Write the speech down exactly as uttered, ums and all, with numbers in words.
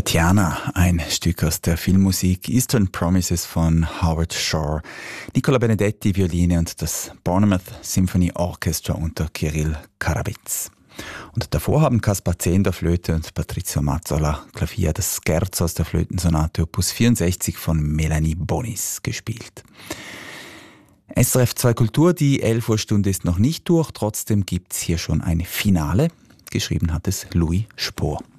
Tatiana, ein Stück aus der Filmmusik Eastern Promises von Howard Shore, Nicola Benedetti Violine und das Bournemouth Symphony Orchestra unter Kirill Karabetz. Und davor haben Kaspar Zehnder Flöte und Patrizio Mazzola Klavier das Scherzo aus der Flötensonate Opus vierundsechzig von Melanie Bonis gespielt. S R F zwei Kultur, die elf Uhr Stunde ist noch nicht durch, trotzdem gibt's hier schon ein Finale. Geschrieben hat es Louis Spohr.